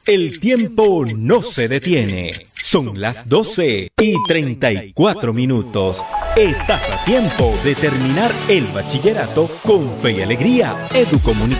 El tiempo no se detiene. Son las 12:34. Estás a tiempo de terminar el bachillerato con fe y alegría. Educomunicación.